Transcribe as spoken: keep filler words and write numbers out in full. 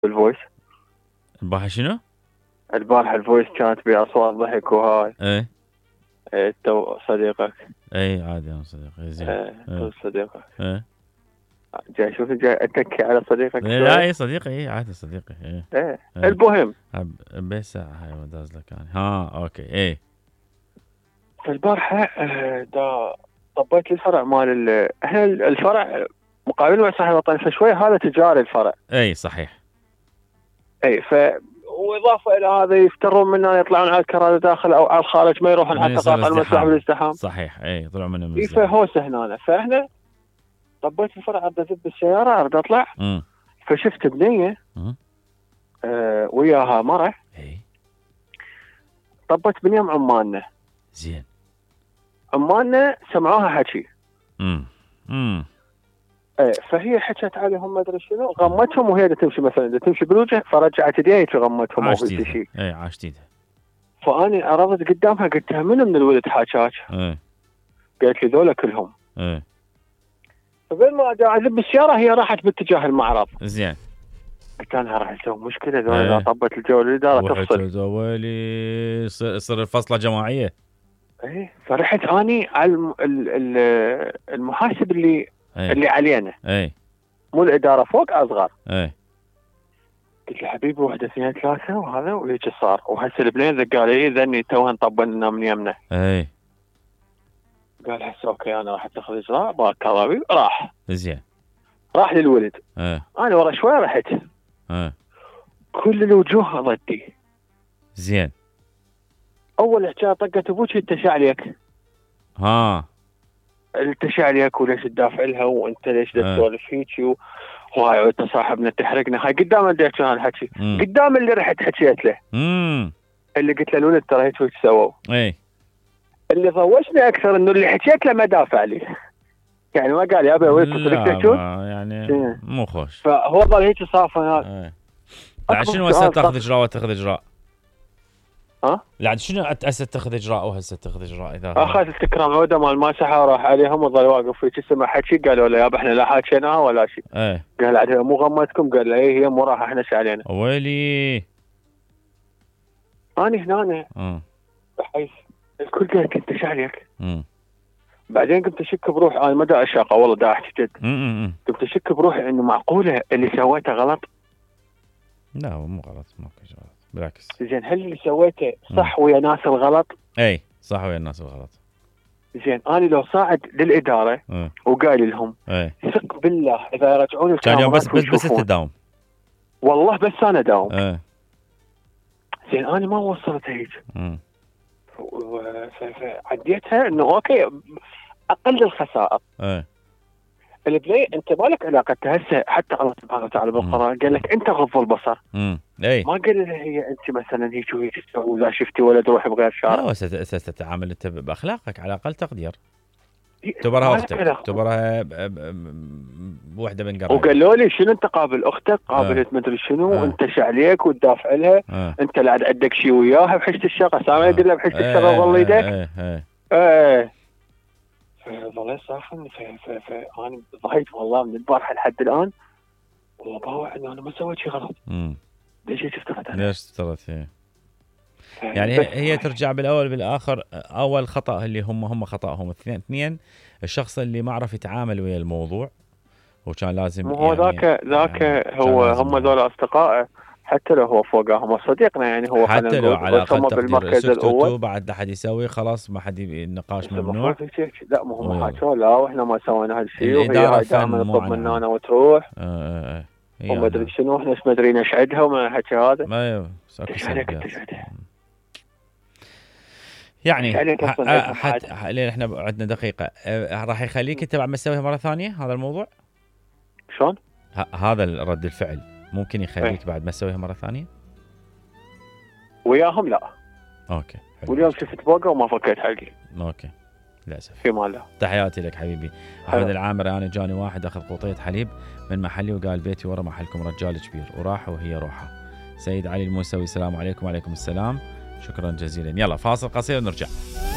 بالفويس. البارحة شنو؟ البارحة الفويس كانت بأصوات ضحك وهاي. ايه إيه تو صديقك. ايه عادي يا صديقي زين. إيه تو ايه صديقك. ايه جاي شوف جاي أتكي على صديقك إيه، شوي. لا ايه صديقي ايه عادي صديقي ايه. إيه ايه المهم هب بس هاي وداز لك يعني ها اوكي ايه. البارحة آه، دا طبيت الفرع مال ال- احنا الفرع مقابل مع صاحب الوطن فشوي هذا تجاري الفرع. ايه صحيح. اي ف واضافه الى هذا يفترون منا يطلعون على الكراسي داخل او على الخارج ما يروحون من على يصير التقاطع المسموح ازدحام بالازدحام. صحيح ايه طلعوا منه من اي الازدحام. فهوسه هنا فاحنا طبيت الفرع ارد ازب بالسياره ارد اطلع امم فشفت بنيه امم آه وياها مره ايه طبت بنيه مع عمالنا. زين. عمالنا سمعوها حكي. امم امم ايه فهي حكت عليهم ما ادري شنو غمتهم وهي دا تمشي مثلا دا تمشي بالوجه فرجعت يديها غمتهم او عاش في تيدها شيء. ايه عاش تيدها. فاني عرضت قدامها قلت لها منو من الولد حاكاك؟ ايه قالت لي ذولا كلهم. ايه فقبل ما اذب السياره هي راحت باتجاه المعرض. زين. قلت انا راح اسوي مشكله ذولا ايه. اذا طبت الجو الاداره تفصل. وحكوا ويلي يصير يصير الفصله جماعيه. ايه فرحت اني على الم- ال- ال- المحاسب اللي ايه اللي علينا ايه مو الاداره فوق اصغر. ايه قلت له حبيبي واحده اثنين ثلاثه وهذا وهيك صار وهسه البنين ذا قال لي ذني توهن طبنا من يمنا. ايه قال هسه اوكي انا راح اتخذ اجراء باكرابي راح زين. راح للولد. ايه انا ورا شوي رحت ايه كل الوجوه ضدي. زين. اول حكايه طقت ابوك التشع عليك ها التشع عليك وليش تدافع لها وانت ليش آه. تسولف هيك وهاي وانت صاحبنا تحرقنا هاي قدام اللي كان هالحكي مم. قدام اللي رحت حكيت له امم اللي قلت له الولد ترى هيك وهيك سووا. ايه اللي ضوجني اكثر انه اللي حكيت له ما دافع لي يعني ما قال يا ابي ولد لا تريد تشوف ما يعني إيه. مو خوش. فهو ظل هيك صافي هناك. ايه لا شنو هسه تاخذ اجراء وتاخذ اجراء؟ ها؟ لا شنو هسه تاخذ اجراء وهسه تاخذ اجراء اذا اخذ التكرام عوده مال ماسحه وراح عليهم وظل واقف هيك سمع حكي قالوا له يابا احنا لا حاكيناها ولا شيء. ايه قال عاد مو غمتكم قال له ايه هي مو راح احنا ايش علينا. ويلي اني هنا امم بحيث الكل قال لك انت شعرك. امم بعدين قمت اشك بروحي انا ما دا اشاقه والله دا احكي جد. امم قمت اشك بروحي انه معقوله اللي سويته غلط. لا مو غلط ماكو شيء غلط بالعكس. زين هل اللي سويته صح ويا ناس الغلط؟ اي صح ويا الناس الغلط. زين انا لو صاعد للاداره ايه وقايل لهم ايه ثق بالله اذا يرجعون كان يوم بس الكاميرات بس بس ويشوفون. تداوم. والله بس انا داوم. ايه زين انا ما وصلت هيك امم و- ف- فعديتها انه اوكي اقل الخسائر. ايه البلاي انت ما لك علاقه هسه حتى الله سبحانه وتعالى بالقران قال لك انت غض البصر. امم اي ما قال لها هي انت مثلا هيك وهيك تسوي ولا شفتي ولد روحي بغير شارع. لا ستتعامل انت باخلاقك على اقل تقدير. تبرها اختك تبرها بوحده من قرايبك. وقالوا لي شنو انت قابل اختك قابلت آه. مدري شنو آه. وانت عليك وتدافع لها. آه. انت لا عندك شيء وياها بحجه الشغله سامع يقول لها بحجه الشغله والله يدك. ايه ايه ايه فظليت صاحن فانا ضحيت والله من البارحه لحد الان والله باوع انه انا ما سويت شيء غلط. امم ليش افترضت انا؟ ليش افترضت هي؟ يعني هي, هي ترجع بالاول بالاخر اول خطا اللي هم هم خطاهم اثنين اثنين الشخص اللي ما عرف يتعامل ويا الموضوع وكان لازم مو هو ذاك يعني ذاك يعني هو هم ذول اصدقائه حتى لو هو فوقهم صديقنا يعني هو حتى لو على اقل تقدير بالمركز سكتوا الاول بعد لا حد يسوي خلاص ما حد النقاش ممنوع. لا مو هم حكوا لا واحنا ما سوينا هالشيء وهي دائما تطلب منا انا وتروح اه اه وما ادري شنو احنا ايش مدري ايش عندها وما الحكي هذا. ما ايوه ايش عليك انت يعني حتى احنا عندنا دقيقه اه راح يخليك انت بعد ما تسويها مره ثانيه هذا الموضوع شلون هذا رد الفعل ممكن يخليك ايه؟ بعد ما تسويها مره ثانيه وياهم لا اوكي واليوم شفت بوقه وما فكيت حقي اوكي للاسف في ماله. تحياتي لك حبيبي احمد العامر. انا جاني واحد اخذ قوطيه حليب من محلي وقال بيتي ورا محلكم رجال كبير وراح وهي روحه. سيد علي الموسوي السلام عليكم. وعليكم السلام شكرا جزيلا. يلا فاصل قصير ونرجع.